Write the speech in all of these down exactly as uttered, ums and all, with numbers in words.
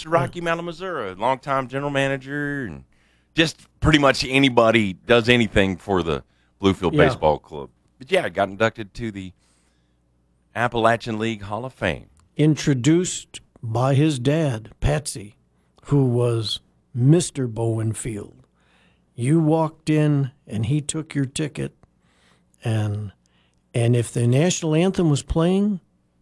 Mister Rocky Malamazura, longtime general manager, and just pretty much anybody does anything for the Bluefield Yeah. Baseball Club. But yeah, got inducted to the Appalachian League Hall of Fame. Introduced by his dad, Patsy, who was Mister Bowenfield. You walked in and he took your ticket, and and if the national anthem was playing,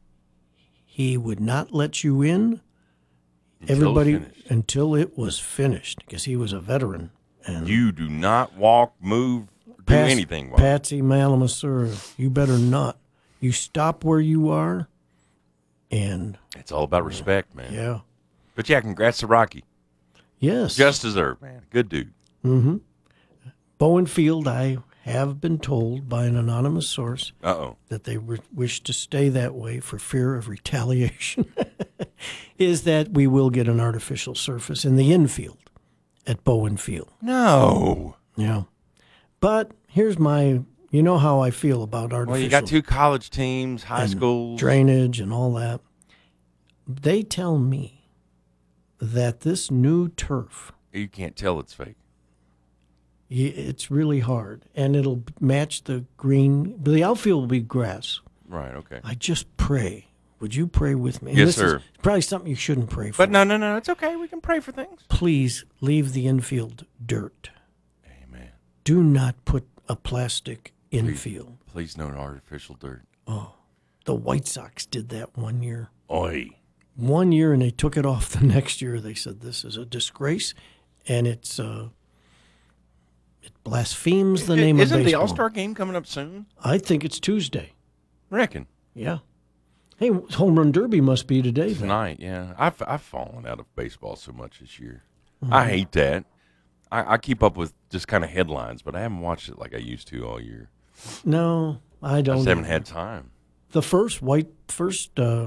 he would not let you in. Until Everybody finished. until it was finished, because he was a veteran. And You do not walk, move, or do Pas- anything. While Patsy Malamazura, you better not. You stop where you are, and It's all about respect, man. yeah, But yeah, congrats to Rocky. yes, Just deserved, man. Good dude. Bowenfield. I have been told by an anonymous source Uh-oh. that they re- wish to stay that way for fear of retaliation. Is that we will get an artificial surface in the infield at Bowenfield. No. Yeah, but here's my. You know how I feel about artificial. Well, you got two college teams, high and schools. drainage and all that. They tell me that this new turf, You can't tell it's fake. y- it's really hard, and it'll match the green. The outfield will be grass. Right, okay. I just pray. Would you pray with me? And Yes, this is sir. probably something you shouldn't pray for. But no, no, no. It's okay. We can pray for things. Please leave the infield dirt. Amen. Do not put a plastic infield. Please no artificial dirt. The White Sox did that one year. Oi. One year, and they took it off the next year. They said this is a disgrace, and it's uh, it blasphemes the name Isn't of baseball. the All-Star game coming up soon? I think it's Tuesday. Reckon. Yeah. Hey, home run derby must be today. Then. Tonight, yeah. I've, I've fallen out of baseball so much this year. Mm-hmm. I hate that. I, I keep up with just kind of headlines, but I haven't watched it like I used to all year. No, I I don't. just haven't either. had time. The first white first uh,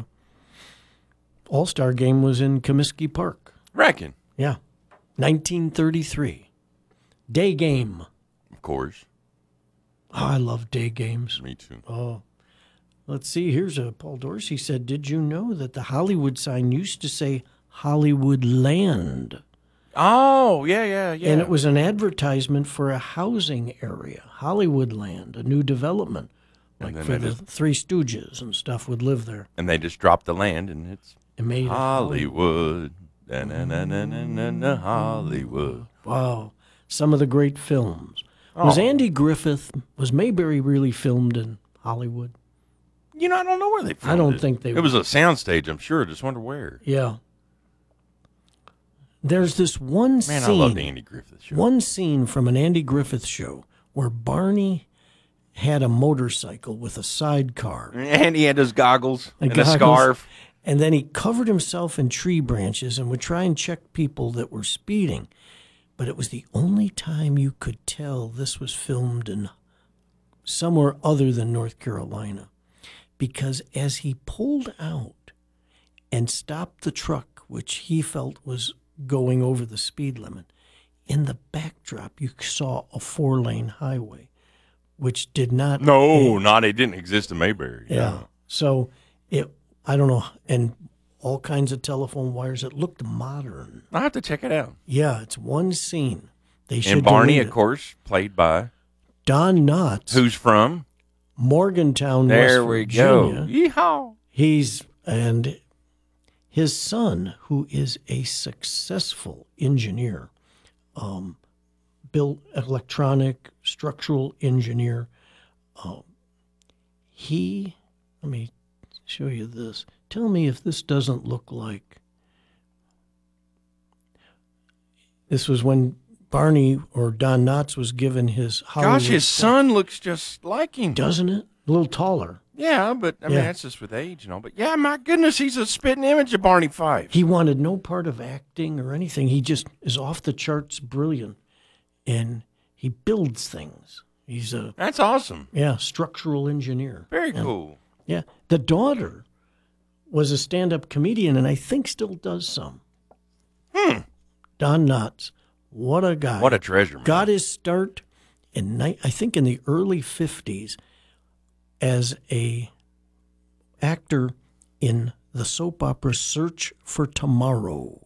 All Star game was in Comiskey Park. Reckon. Yeah, nineteen thirty-three. Day game. Of course. Oh, I love day games. Me too. Oh, let's see. Here's a Paul Dorsey said, "Did you know that the Hollywood sign used to say Hollywood Land, Oh, yeah, yeah, yeah. and it was an advertisement for a housing area, Hollywood Land, a new development, And like then for they the just- Three Stooges and stuff would live there. And they just dropped the land, and it's It made it Hollywood. Da-na-na-na-na-na, Hollywood. Wow, some of the great films. Was Oh. Andy Griffith, was Mayberry really filmed in Hollywood? You know, I don't know where they filmed I don't it. think they It was a soundstage, I'm sure. Just wonder where. Yeah. There's this one Man, scene, I love the Andy Griffith show. one scene from an Andy Griffith show where Barney had a motorcycle with a sidecar. And he had his goggles and, goggles, a scarf. And then he covered himself in tree branches and would try and check people that were speeding. But it was the only time you could tell this was filmed in somewhere other than North Carolina. Because as he pulled out and stopped the truck, which he felt was going over the speed limit, in the backdrop you saw a four-lane highway, which did not... No, not it didn't exist in Mayberry. Yeah. So it, I don't know, and all kinds of telephone wires. It looked modern. I'll have to check it out. Yeah, it's one scene. They should And Barney, delete of it. course, played by Don Knotts, who's from? Morgantown, There West we Virginia. go. Yeehaw. He's and his son, who is a successful engineer, um, built electronic structural engineer. Um, he, let me show you this. Tell me if this doesn't look like. This was when Barney or Don Knotts was given his Hollywood. Gosh, his star. son looks just like him. Doesn't it? A little taller. Yeah, but I mean Yeah. that's just with age and all. But yeah, my goodness, he's a spitting image of Barney Fife. He wanted no part of acting or anything. He just is off the charts brilliant. And he builds things. He's a, That's awesome. yeah, structural engineer. Very Yeah. cool. Yeah. The daughter was a stand-up comedian and I think still does some. Hmm. Don Knotts. What a guy. What a treasure, man. Got his start in, ni- I think, in the early fifties as a actor in the soap opera Search for Tomorrow.